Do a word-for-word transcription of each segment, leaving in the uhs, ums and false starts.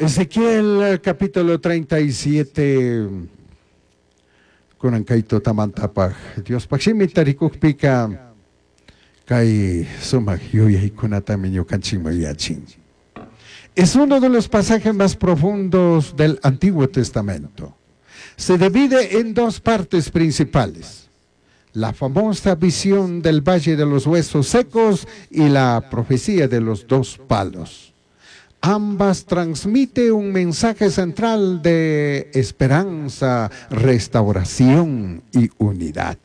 Ezequiel capítulo treinta y siete. Kunankaito tamantapaj. Dios paximi tarikukpika kai sumak yuyay kunatami ñukanchikmayachin. Es uno de los pasajes más profundos del Antiguo Testamento. Se divide en dos partes principales: la famosa visión del Valle de los Huesos Secos y la profecía de los dos palos. Ambas transmiten un mensaje central de esperanza, restauración y unidad.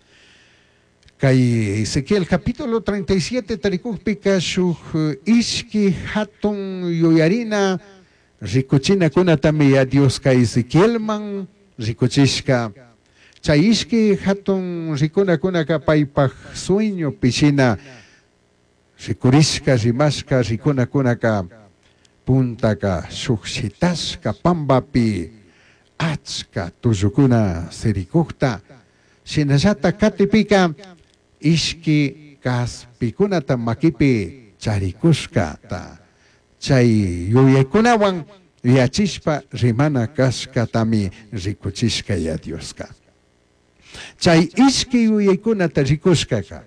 Kay Ezequiel capítulo treinta y siete tarikukpika shuk ishki hatun yuyarina rikuchina kunatami a Dios kay Ezequielman rikuchishka. Chay ishki hatun rikuna kunaka paypaj sueño pichina rikurishka rimashka rikuna kunaka puntaka shukshitashka pambapi achka tuyukuna serikukta shinashata katipika ishki kaspikunata makipi charikushka ta chay yuyaykunawan yachishpa rimana kashkatami rikuchishka ya Dioska. Chay ishki yuyaykunata rikushkaka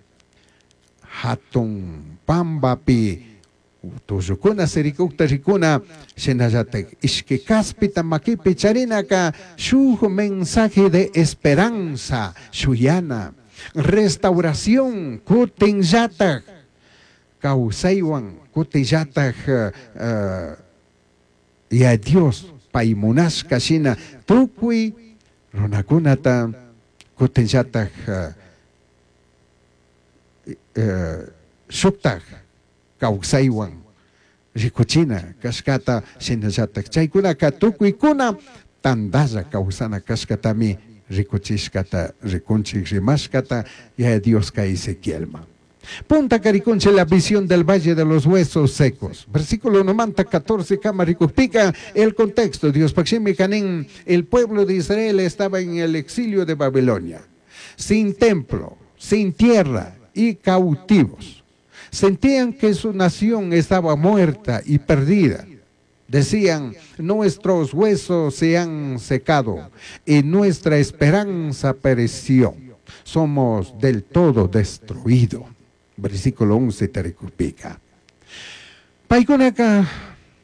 hatun pambapi tuyukuna serikukta rikuna shinallatak ishki kaspita makipi charinaka shuk mensaje de esperanza shuyana, restauración kutinllatak kawsaywan kutinllatak uh, ya Dios paymunashka shina tukuy runakunata kutinllatak uh, uh, shuktak kawsaywan rikuchina kashkata shinallatak chaykunaka tukuykuna tandalla kawsana kashkatami rikuchishkata rikunchik rimashkata ya Dios ka Ezequielman. Punta cariconche la visión del Valle de los Huesos Secos. Versículo noventa catorce kama rikukpika el contexto. Dios paximi kanin, el pueblo de Israel estaba en el exilio de Babilonia, sin templo, sin tierra y cautivos. Sentían que su nación estaba muerta y perdida. Decían, nuestros huesos se han secado y nuestra esperanza pereció. Somos del todo destruidos. Versículo once tarikupika. Paikunaka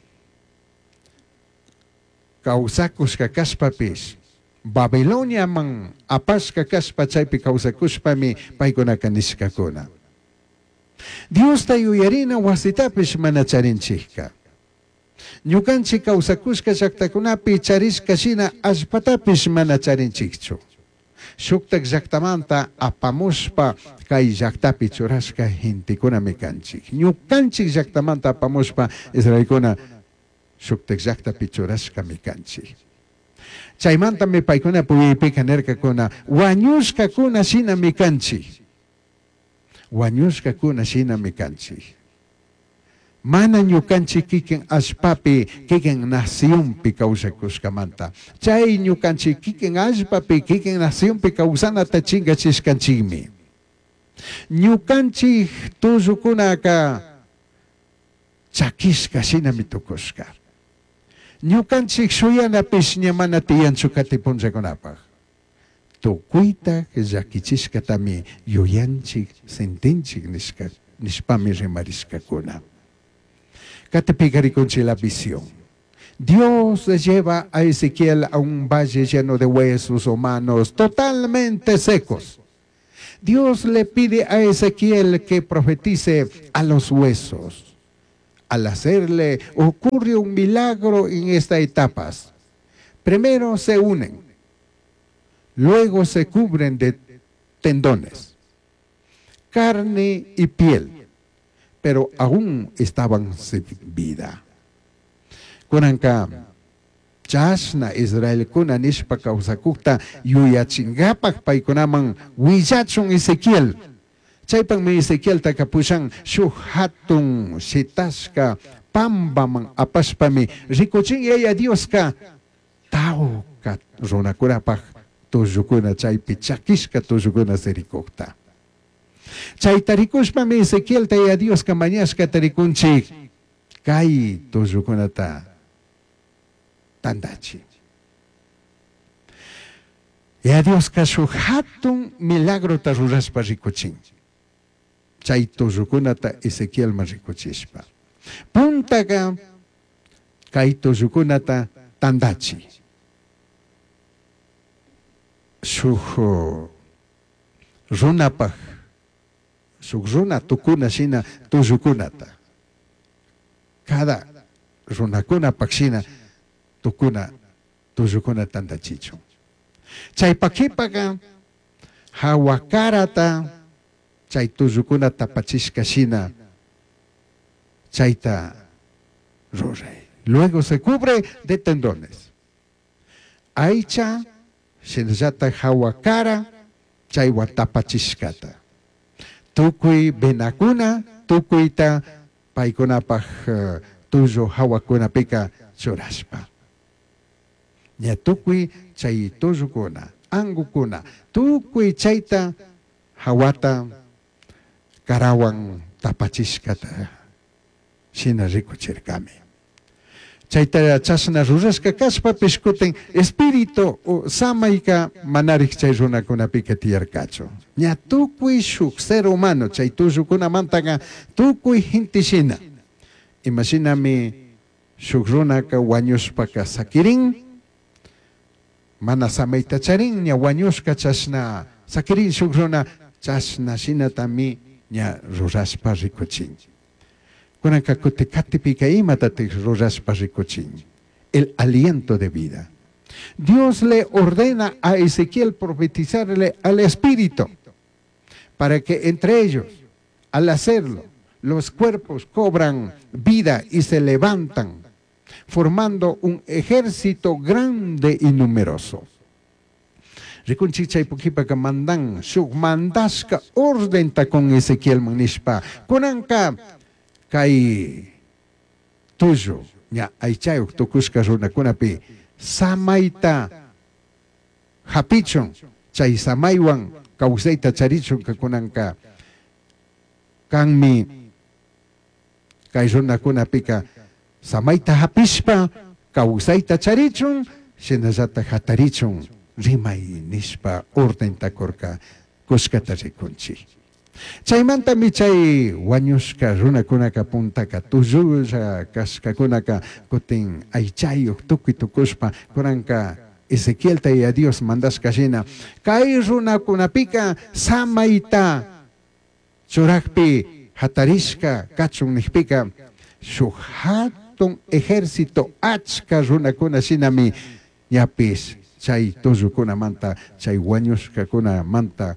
kausakushka kashpapish Babilonia man apashka kashpa chaypi kausakushpami paikunaka nishkakuna. Dios tayuyarina wasitapish mana charinchikka. Ñukanchik kawsakushka llaqtakunapi charishka shina allpatapish mana charinchikchu. Shuktak llaqtamanta apamushpa kay llaqtapi churashka hintikunami kanchik. Ñukanchik llaqtamanta apamushpa Israelkuna shuktak llaqtapi churashkami kanchik. Chaymantami paykuna puyaypika nirkakuna wañushkakuna shinami kanchik. Wañushkakuna shinami kanchik. Mana ñukanchik kikin allpapi kikin nacionpi kawsakushkamanta. Chay ñukanchik kikin allpapi kikin nacionpi kawsanata chingachishkanchikmi. Ñukanchik tullukunaka chakishka shinami tukushka. Ñukanchik shuyanapish ñamana tiyanchu katipunllakunapaq. Tukuyta llakichishkatami yuyanchik sentinchik nishka nishpami rimarishkakuna. Catepicariconche la visión. Dios lleva a Ezequiel a un valle lleno de huesos humanos totalmente secos. Dios le pide a Ezequiel que profetice a los huesos. Al hacerle ocurre un milagro en estas etapas. Primero se unen, luego se cubren de tendones, carne y piel, pero aún estaban sin vida. Kunanka chashna Israel kuna nishpa kawsakukta yuyachingapak paykunaman willachun Ezequiel. Chaypan mi Ezequiel takapushan shuk hatun shitashka pambaman apashpami rikuchin ella Dioska tawka runakunapaq tullukuna chaypi chakishka tullukuna serikukta. Chay tarikushpami Ezequiel taya Dios kamañashka tarikunchik kay tullukunata tandachi. Y a Dios kashu hatun milagro ta ruraspa rikuchin. Chay tuzukunata Ezequiel ma rikuchishpa. Puntaga kay tuzukunata tandachi. Shuk runapaj, shuk runa tukuna shina tuzukunata. Cada runakuna pakshina tukuna tuzukuna tandachichu. Chay pakipaga hawakarata chay tuzukuna tapachishka shina chayta ruray. Luego se cubre de tendones. Aicha shinjata hawakara chay watapachishkata. Tukui benakuna tukuita paikunapaj uh, tuyo hawakunapika churashpa. Nya tukui chay tuzukuna, angukuna, tukui chayta hawata karawan tapachishkata shina rikuchirkami. Chayta chasna rurashka kaspa pishkuten espíritu o samaika manarik chay runakunapika tiyarkachu. Nya tukui shuk ser humano chay tuzukuna mantaga tukui hintishina. Imagíname shuk runaka wañushpaka sakirin mana samaita charin nya wañushka chasna sakirin shuk runa chasna shina tami nya rurashpa rikuchin. Kunaka kutikatipika imatatik rurashpa rikuchin. El aliento de vida. Dios le ordena a Ezequiel profetizarle al Espíritu para que entre ellos, al hacerlo, los cuerpos cobran vida y se levantan, formando un ejército grande y numeroso. Rikunchichay pukipaka mandan, shuk mandaska ordenta con Ezequiel manishpa. Kunanka kay tuyo, nya aychayuk tukushka runakunapi, samaita hapichon, chay samaywan kawsayta charichon kakunanka kanmi kay runakunapika samaita hapishpa kawsayta charichon shinallata hatarichon rimay nishpa orden takurka kuskata rikunchi. Chaymanta mi chay wañushka runakunaka puntaka tuyulla kashkakunaka kutin aychayuk tukuy tukushpa kuranka Ezequiel tay a Dios mandashka shina kay runakunapika samaita churakpi hatarishka kachun nihpika shuk hatun ejército achka runakuna shinami yapis chay tuzukuna manta chay wañushka kuna manta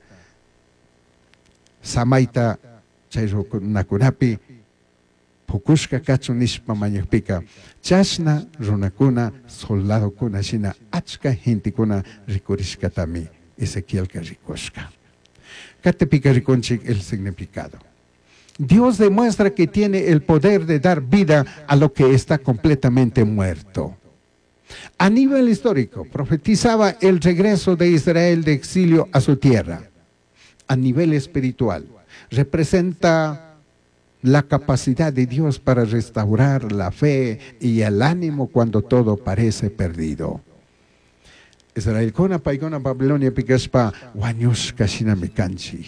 samaita chay runakunapi pukushka kachun nishpa mañakpika chasna runakuna soldado kuna shina achka hintikuna rikurishkatami Ezequiel ka rikushka. Katepika rikunchik el significado. Dios demuestra que tiene el poder de dar vida a lo que está completamente muerto. A nivel histórico, profetizaba el regreso de Israel de exilio a su tierra. A nivel espiritual, representa la capacidad de Dios para restaurar la fe y el ánimo cuando todo parece perdido. Israel kona paigona Babilonia pikaspa wañushka shinamikanchi.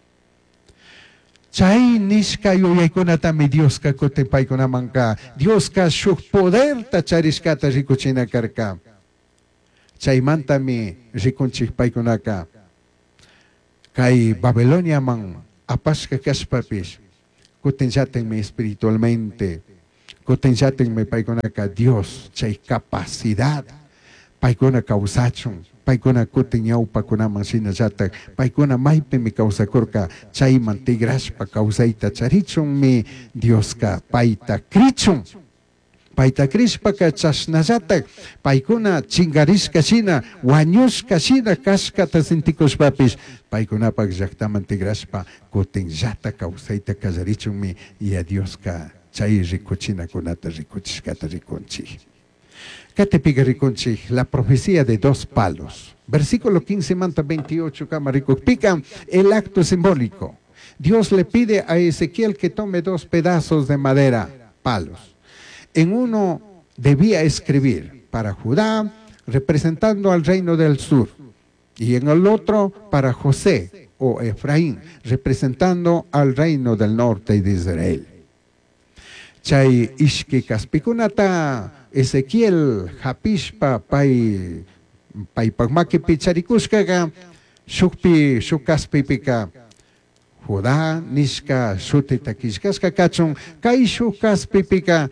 Chay nishka yuyaykunatami Dios ka kote paikunamanka. Dios ka shuk poder tacharishkata rikuchina karka. Chaymantami rikunchik paikunaka. Kay Babilonia man apashka kashpapis. Kutenyatenme espiritualmente. Kutenyatenme paikunaka Dios chay capacidad. Paikuna kausachon. Paikuna kutenyaupa kunaman sinayatak, paikuna maype mi kausakurka, chayman tigrashpa kausaita charichon mi Dioska paita krichon. Paita krishpaka chasnayatak, paikuna chingarishka shina, wañushka shina kashkata sintikushpapis, paikunapak llaktaman tigrashpa, kutenyata kausaita kallarichon mi y a Dioska chay rikuchina kunata rikuchishkata rikunchi. Katepiga rikunchi, la profecía de dos palos. Versículo quince, manta veintiocho, camarico. Pica el acto simbólico. Dios le pide a Ezequiel que tome dos pedazos de madera, palos. En uno debía escribir, para Judá, representando al reino del sur. Y en el otro para José o Efraín, representando al reino del norte de Israel. Chay ishki kaspikunata Ezequiel hapishpa pay pay pagmaki picharikushkaga shukpi shukaspipika Judá nishka shutita kishkaska kachun kay shukaspipika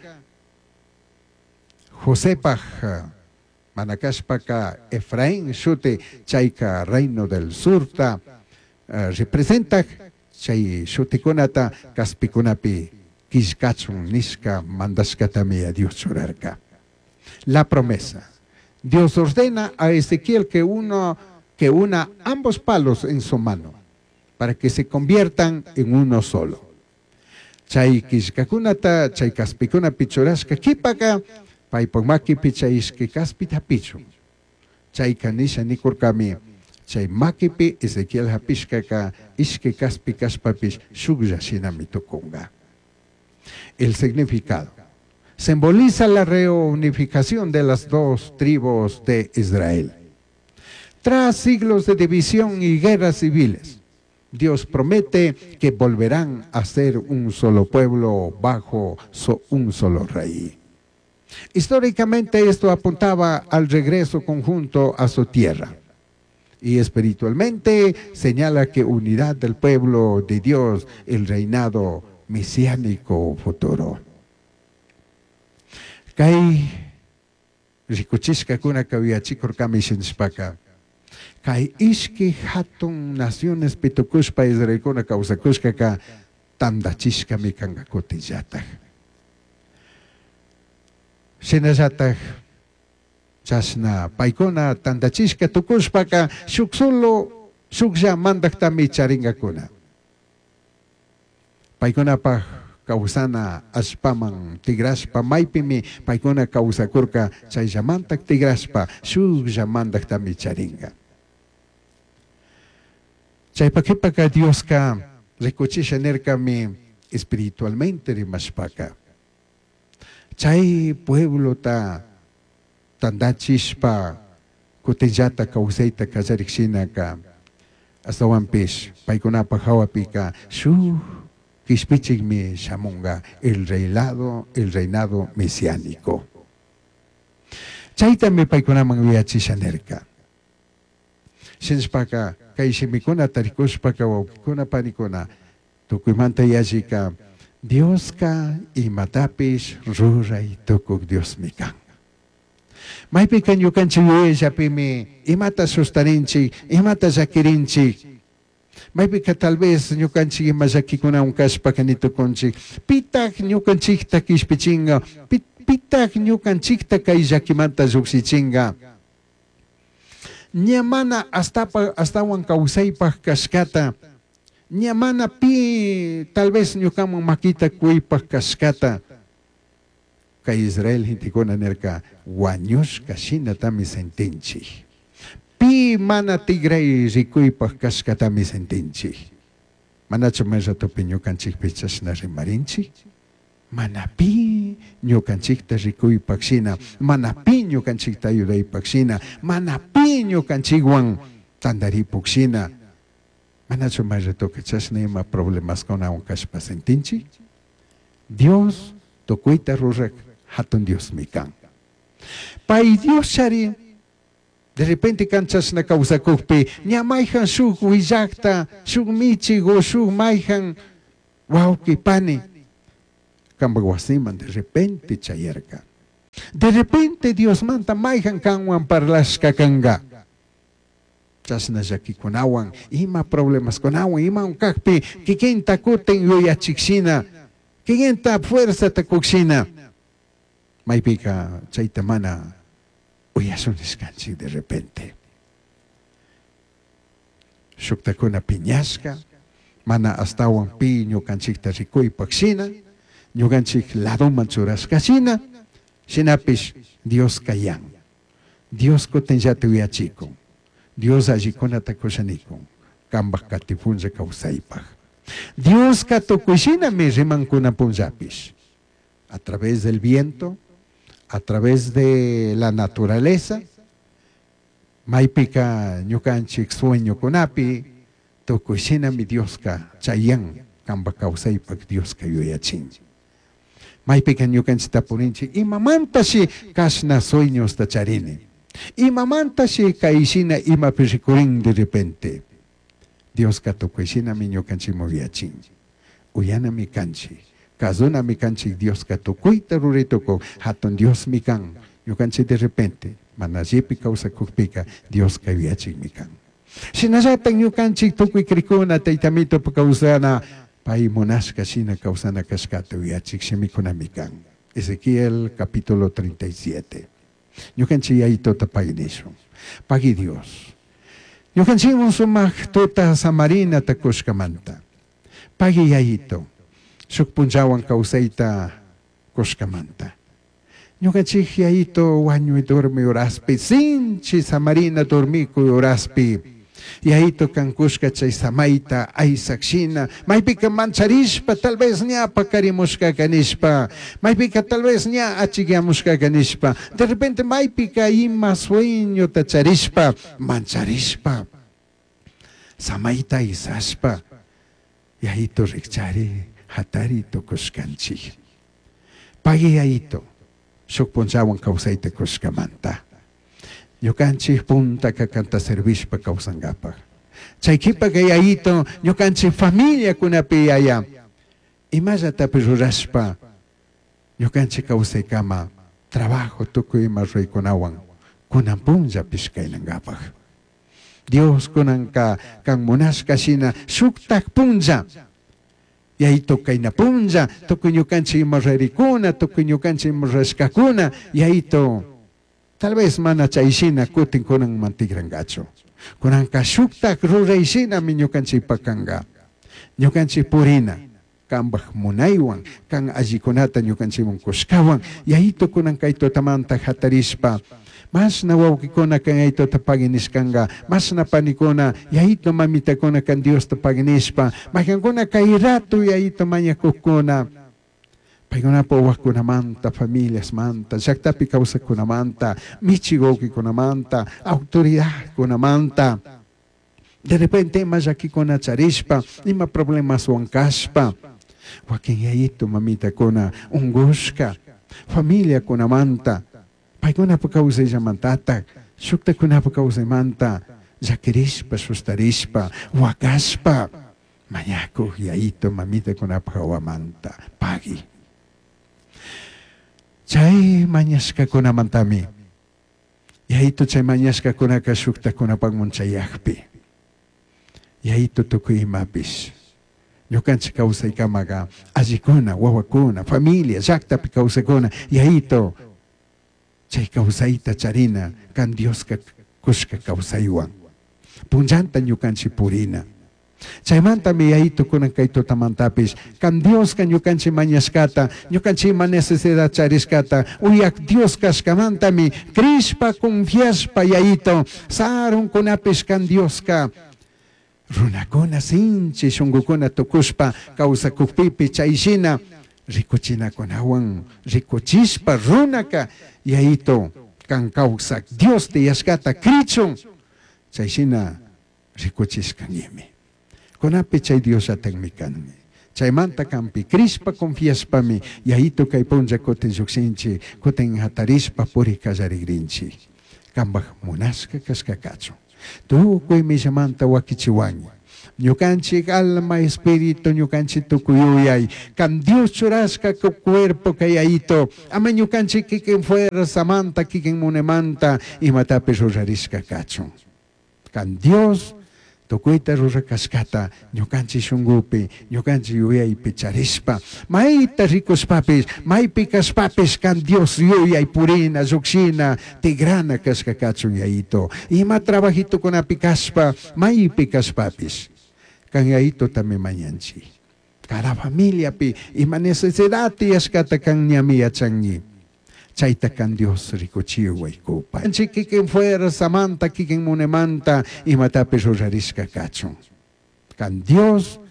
Josepaj manakashpaka Efraín shute chayka reino del surta uh, representa chay shutikunata kaspikunapi kishkachun nishka mandashkatami a Dios churarka. La promesa. Dios ordena a Ezequiel que, uno, que una ambos palos en su mano para que se conviertan en uno solo. Chay kishkakunata, chay kaspikuna pichurashka kipaka, paipomaki pichayishki kaspita pichu. Chay kanisha nikurkami, chay makipi Ezequiel hapishkaka, ishki kaspi kaspapish shugya shinamitukunga. El significado. Simboliza la reunificación de las dos tribus de Israel. Tras siglos de división y guerras civiles, Dios promete que volverán a ser un solo pueblo bajo un solo rey. Históricamente esto apuntaba al regreso conjunto a su tierra. Y espiritualmente señala que unidad del pueblo de Dios, el reinado mesiánico futuro. Kay rikuchishka kuna kawiachikor kami shinshpaka. Kay ishki hatun naciones pitukushpa Israel kuna kausakushka ka tandachishka mi kanga kutillata. Shinajata chasna paikuna tandachishka tukushpaka shuksulu shuksha mandaktami charinga kuna. Paikuna pa kausana aspaman tigraspa maipimi paikuna kausakurka chay llamantak tigraspa shuk llamantak tami charinga. Chay pakipaka Dios ka rikuchisha nerkami espiritualmente rimashpaka. Chay pueblo ta tandachishpa kutillata kauseita kazariksinaka hasta wampish paikuna pa hawapika shuk Kishpichigmi shamunga, el reinado, el reinado mesiánico. Chaita me paikunaman viachishanerka. Shinspaka, kaishimikuna tarikushpaka wakikuna panikuna, tukuimanta yashika, Dioska y matapish ruray tukuk Dios mikan. Maypi kanyukanchi yapimi, imata sustarinchi, imata zakirinchi. Maybe que tal vez ñukanchik masakikuna un kashpa kanito konchik pitak ñukanchikta kishpichinga pitak ñukanchikta kay llakimanta lluksichinga ñamana hasta astawan kawsaypaj kashkata ñamana pi tal vez ñukaman makita kuypaj kashkata kay Israel hintikuna nerka wañushka shinatami sentinchik. Pi mana tigray rikuypaj kashkatami sentinchik. Manachu mayratuppi ñukanchikpi chashna rimarinchik. Mana pi ñukanchikta rikuypaj shina. Mana pi ñukanchikta ayudaypaj shina. Mana pi ñukanchikwan tandaripuk shina. Manachu mayratupi chashna ima problemas kunawan kashpa sentinchik. Dios tukuyta rurak hatun Dios mi kan. Pay Dios shari de repente canchas na causa kukpi, nya maihan shuk wijakta, shuk michi go shuk maihan, wow kipani. Kambagwasiman de repente chayerka. De repente Dios manta maihan kanwan parlashka kanga. Chasna yaki kunawan, ima problemas kunawan, ima un kakpi, kikenta kuten yoyachiksina, kikenta fuerza takuksina. Maipika chaitamana. Oye, es un descanso de repente. Shuktakuna piñasca, mana hasta un pi, ñukanchikta rikuy paksina, ñukanchik lado manchuraskasina, sinapish Dios kayan. Dios kotenyate uyachiko. Dios ajikuna takushaniko. Kambak katifunza kausaypaj. Dios katokushina me rimankuna punzapish. A través del viento, a través de la naturaleza, maipika ñukanchik sueño kunapi, tukushina mi Dios ka chayan, kamba kausaypak Dios ka yuyachin. Maipika ñukanchik tapurinchik, imamanta si kasna sueños tacharini. Imamanta si kaishina ima pirikurin de repente. Dios ka tukushina mi ñukanchik moviachin. Uyana mi kanchi. Kazuna mi kanchi Dios ka tukuita rurituko. Hatun Dios mi kan. Ñukanchik de repente. Manajipi causa kukpika. Dios ka yuyachin mi kan. Sinasatan ñukanchik tukuy krikuna taytamito pa kausana. Pai monasca sina causana cascata yuyachik shimikuna mi kan. Ezequiel capítulo treinta y siete. Ñukanchik yayito tapagnisho. Pagi Dios. Ñukanchik sumak tuta samarina takushkamanta. Pagi yayito. Sukpunjawan kausayta kushkamanta. Ñukanchik yayito wanyo dormi uraspi. Sinchi samarina dormi ku uraspi. Yayito kankushka chay samaita ay saksina. Maypika mancharishpa, tal vez niya pakarimushka kanishpa. Maypika tal vez niya achigiamushka kanishpa. De repente maypika ima sueño tacharishpa, mancharishpa. Samaita isashpa. Yayito rikchari, hatari tokushkanchik. Pagi yayito, sukpunchawan kausayta kushkamanta. Ñukanchik punta kakanta servishpa kausangapa. Chaykipa kayayito ñukanchik familia kunapi yaya. Imallatapi rurashpa ñukanchik kawsaykama trabajo tukuy ima ruykunawan kunan punlla pishkaynangapaj. Dios kunanka kan munashka shina shuktak punlla. Yayito kayna punlla tukuy ñukanchik ima rurikuna, tukuy ñukanchik ima rurashkakuna yayito. Tal vez mana chayshina kutin kunan mantigrangacho. Kunan kashuktak ruraishina mi ñukanchik pakanga. Ñukanchik purina. Kambaj munaywan. Kan allikunata ñukanchik kushkawan. Yayito kunan kayto tamanta hatarishpa. Mas na wawkikuna kan yayito tapaginishkanga. Mas na panikuna. Yayito mamitakuna kan Dios tapaginishpa. Makankuna kay rato yayito manyakukuna. Paiguna po wakunamanta, familias manta, yaktapi causa kunamanta, michigoki kunamanta, autoridad kunamanta. De repente más aquí con acharishpa, ima problemas wankashpa. Wakin yayito mamita kuna ungushka, familia kunamanta. Paiguna po causa yamantata, shukta kuna po causa manta, yakirishpa, sustarishpa, wakashpa. Mayako yayito mamita kuna pagawamanta, pagi. Chay mañaska kuna mantami. Yayito chay mañaska kuna kasukta kuna pagmunchayakpi. Yayito tukuy imapis. Ñukanchik kawsaykamaga allikuna, wawakuna, familia, llaktapi kawsaykuna. Yayito chay kawsayta charina kan Dioska kushka kawsaywan. Punllanta ñukanchik purina. Chaymanta mi yayito kunan kayto tamantapis kan Dios kan ñukanchik mañaskata ñukanchik ma necesidad charishkata uyak Dios kashkamanta mi krishpa confiashpa yayito sarun kunapis kan Dios ka runakuna sinchi shungukuna tukushpa kawsakukpipi chayshina rikuchinakunawan rikuchishpa runaka yayito kan kawsak Dios tiyashkata krichun chayshina rikuchishkanimi. Kunapi chay Dios atangmikanmi. Chay manta kampi krispa confiaspa mi yayito kay punja koten yuksinchi koten hatarispa puri kazarigrinchi. Kambaj munaska kaskakacho. Tu kuy mi manta wakichiwangi. Ñukanchik alma espíritu ñukanchik tukuyuyay. Kan Dios churasca ku cuerpo kay yayito. Ama ñukanchik kikin fuerza manta kikin munemanta imatapi rurariska kacho. Kan Dios Tukuyta rura kaskata, ñukanchik shungupi, ñukanchik yuyay picharispa, maita rikuspapis, maypi kaspapis kan Dios yuyay purina, zuksina, tigrana kaskakachun yayito. Ima trabajito kunapi kaspa, maypi kaspapis, kan yayito tami mañanchi. Cada familia pi, ima necesidad tiyaskata kan ñamiya changi. Chayta kan Dios rikuchiyo waykupa. Anchi kikin fuera samanta, kikin munemanta, imatapis rurariska kachon. Kan Dios,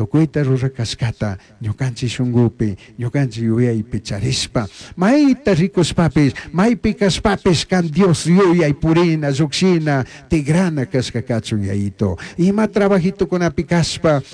tukuyta rurakashkata ñukanchik shunkupi ñukanchik yuyaypi charispa mayta rikuspapis maypi kashpapis kan Dios yuyay purina lluksina tigrana kashka kachun yayito ima trabajito kunapi kashpa